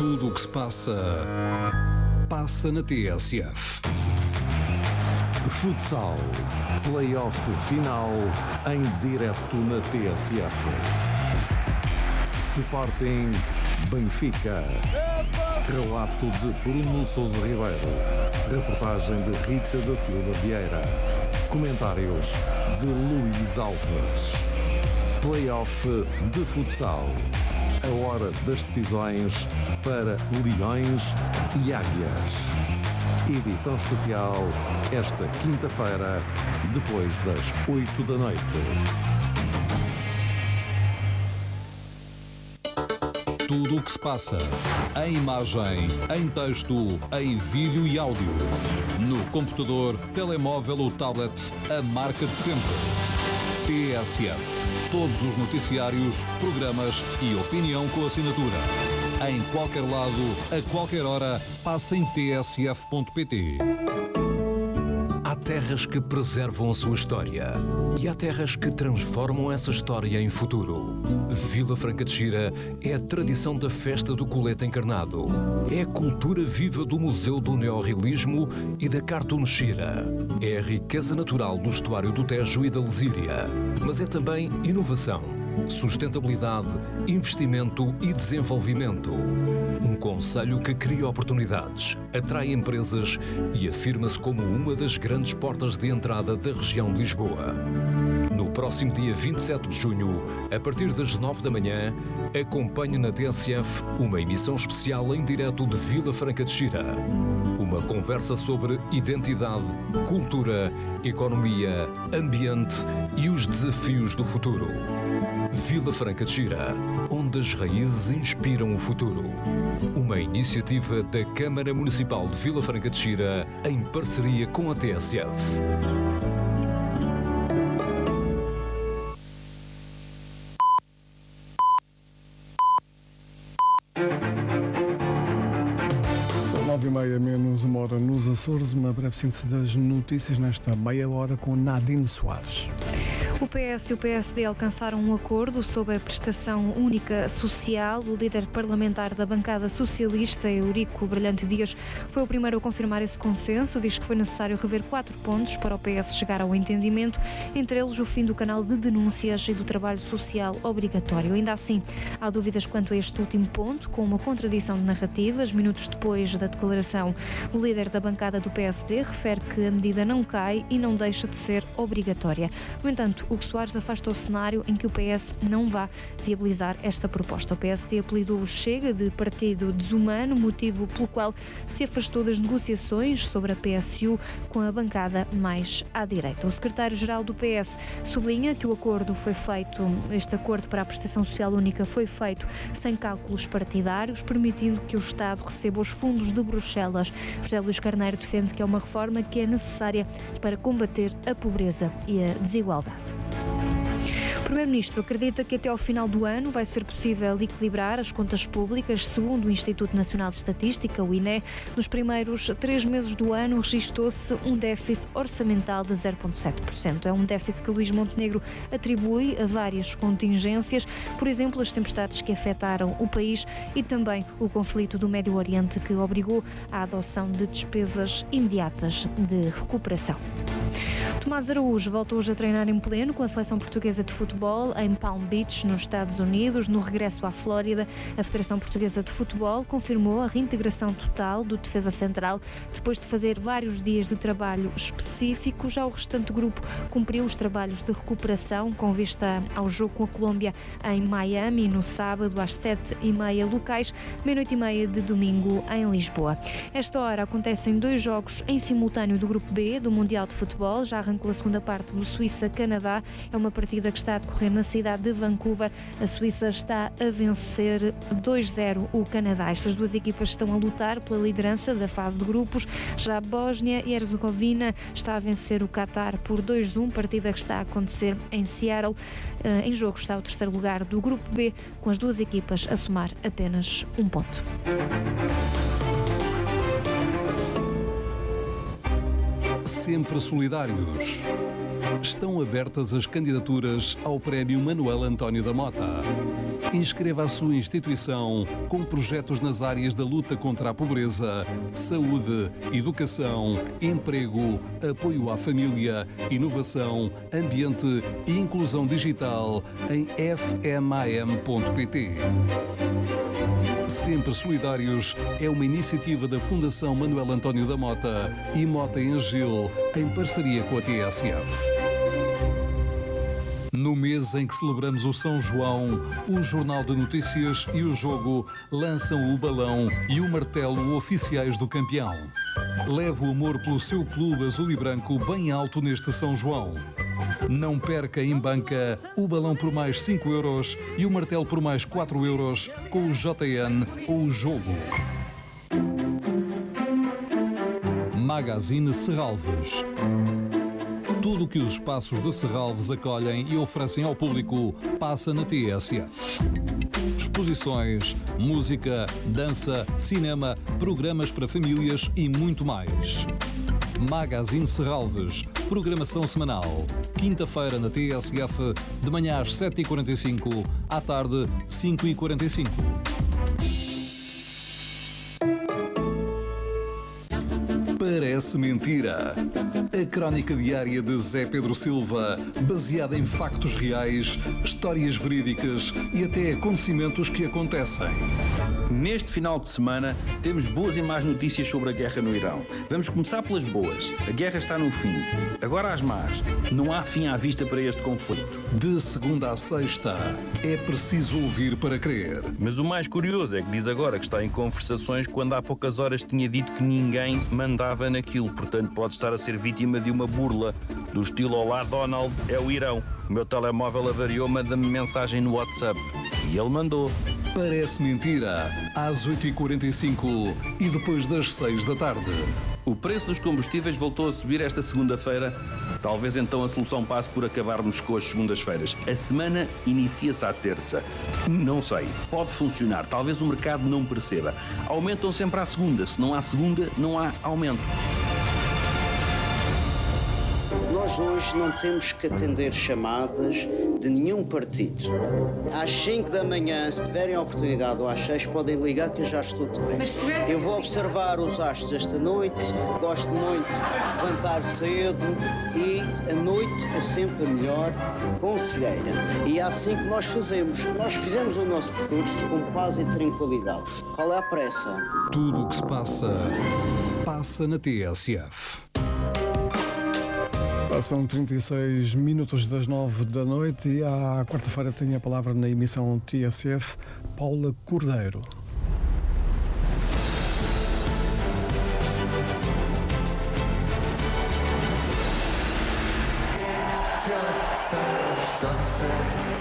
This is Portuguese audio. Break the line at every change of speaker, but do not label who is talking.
Tudo o que se passa, passa na TSF.
Futsal. Play-off final em direto na TSF. Sporting Benfica. Relato de Bruno Sousa Ribeiro. Reportagem de Rita da Silva Vieira. Comentários de Luís Alves. Play-off de futsal. A hora das decisões para Leões e Águias. Edição especial esta quinta-feira, depois das 8 da noite.
Tudo o que se passa, em imagem, em texto, em vídeo e áudio. No computador, telemóvel ou tablet, a marca de sempre. TSF. Todos os noticiários, programas e opinião com assinatura. Em qualquer lado, a qualquer hora, passa em tsf.pt.
Há terras que preservam a sua história e há terras que transformam essa história em futuro. Vila Franca de Xira é a tradição da festa do colete encarnado. É a cultura viva do Museu do Neorrealismo e da Cartoon Xira. É a riqueza natural do estuário do Tejo e da Lesíria. Mas é também inovação, sustentabilidade, investimento e desenvolvimento. Um concelho que cria oportunidades, atrai empresas e afirma-se como uma das grandes portas de entrada da região de Lisboa. No próximo dia 27 de junho, a partir das 9 da manhã, acompanhe na TSF uma emissão especial em direto de Vila Franca de Xira. Uma conversa sobre identidade, cultura, economia, ambiente e os desafios do futuro. Vila Franca de Xira, onde as raízes inspiram o futuro. Uma iniciativa da Câmara Municipal de Vila Franca de Xira em parceria com a TSF.
São 9h30 menos uma hora nos Açores, uma breve síntese das notícias nesta meia hora com Nadine Soares.
O PS e o PSD alcançaram um acordo sobre a prestação única social. O líder parlamentar da bancada socialista, Eurico Brilhante Dias, foi o primeiro a confirmar esse consenso. Diz que foi necessário rever 4 pontos para o PS chegar ao entendimento, entre eles o fim do canal de denúncias e do trabalho social obrigatório. Ainda assim, há dúvidas quanto a este último ponto, com uma contradição de narrativas. Minutos depois da declaração, o líder da bancada do PSD refere que a medida não cai e não deixa de ser obrigatória. No entanto, Hugo Soares afasta o cenário em que o PS não vá viabilizar esta proposta. O PSD apelidou o Chega de partido desumano, motivo pelo qual se afastou das negociações sobre a PSU com a bancada mais à direita. O secretário-geral do PS sublinha que este acordo para a prestação social única foi feito sem cálculos partidários, permitindo que o Estado receba os fundos de Bruxelas. José Luís Carneiro defende que é uma reforma que é necessária para combater a pobreza e a desigualdade. O Primeiro-Ministro acredita que até ao final do ano vai ser possível equilibrar as contas públicas. Segundo o Instituto Nacional de Estatística, o INE, nos primeiros 3 meses do ano registou-se um déficit orçamental de 0,7%. É um déficit que Luís Montenegro atribui a várias contingências, por exemplo, as tempestades que afetaram o país e também o conflito do Médio Oriente, que obrigou à adoção de despesas imediatas de recuperação. Tomás Araújo voltou hoje a treinar em pleno com a seleção portuguesa de futebol em Palm Beach, nos Estados Unidos. No regresso à Flórida, a Federação Portuguesa de Futebol confirmou a reintegração total do defesa central depois de fazer vários dias de trabalho específico. Já o restante grupo cumpriu os trabalhos de recuperação com vista ao jogo com a Colômbia em Miami, no sábado às 7h30 locais, meia-noite e meia de domingo em Lisboa. Esta hora acontecem 2 jogos em simultâneo do grupo B do Mundial de Futebol. Já arrancou a segunda parte do Suíça-Canadá. É uma partida que está a decorrer na cidade de Vancouver. A Suíça está a vencer 2-0 o Canadá. Estas duas equipas estão a lutar pela liderança da fase de grupos. Já a Bósnia e Herzegovina está a vencer o Qatar por 2-1, partida que está a acontecer em Seattle. Em jogo está o terceiro lugar do grupo B, com as duas equipas a somar apenas 1 ponto.
Sempre solidários. Estão abertas as candidaturas ao Prémio Manuel António da Mota. Inscreva a sua instituição com projetos nas áreas da luta contra a pobreza, saúde, educação, emprego, apoio à família, inovação, ambiente e inclusão digital em fmam.pt. Sempre Solidários é uma iniciativa da Fundação Manuel António da Mota e Mota em Gil, em parceria com a TSF. No mês em que celebramos o São João, o Jornal de Notícias e o Jogo lançam o balão e o martelo oficiais do campeão. Leve o amor pelo seu clube azul e branco bem alto neste São João. Não perca em banca o balão por mais 5 euros e o martelo por mais 4 euros com o JN ou o Jogo. Magazine Serralves. Tudo o que os espaços de Serralves acolhem e oferecem ao público passa na TSF. Exposições, música, dança, cinema, programas para famílias e muito mais. Magazine Serralves, programação semanal. Quinta-feira na TSF, de manhã às 7h45, à tarde 5h45. Parece mentira. A crónica diária de Zé Pedro Silva, baseada em factos reais, histórias verídicas e até acontecimentos que acontecem.
Neste final de semana temos boas e más notícias sobre a guerra no Irão. Vamos começar pelas boas. A guerra está no fim. Agora as más. Não há fim à vista para este conflito.
De segunda à sexta, é preciso ouvir para crer.
Mas o mais curioso é que diz agora que está em conversações quando há poucas horas tinha dito que ninguém mandava naquilo. Portanto, pode estar a ser vítima de uma burla. Do estilo Olá Donald, é o Irão. O meu telemóvel avariou, manda-me mensagem no WhatsApp. E ele mandou.
Parece mentira, às 8h45 e depois das 6 da tarde.
O preço dos combustíveis voltou a subir esta segunda-feira. Talvez então a solução passe por acabarmos com as segundas-feiras. A semana inicia-se à terça. Não sei, pode funcionar, talvez o mercado não perceba. Aumentam sempre à segunda, se não há segunda, não há aumento.
Nós hoje não temos que atender chamadas de nenhum partido. Às 5 da manhã, se tiverem a oportunidade, ou às 6, podem ligar que eu já estou de bem. Eu vou observar os astros esta noite, gosto muito de levantar cedo e a noite é sempre a melhor conselheira. E é assim que nós fazemos. Nós fizemos o nosso percurso com paz e tranquilidade. Qual é a pressa?
Tudo o que se passa, passa na TSF.
São 36 minutos das 9 da noite e à quarta-feira tem a palavra na emissão TSF Paula Cordeiro.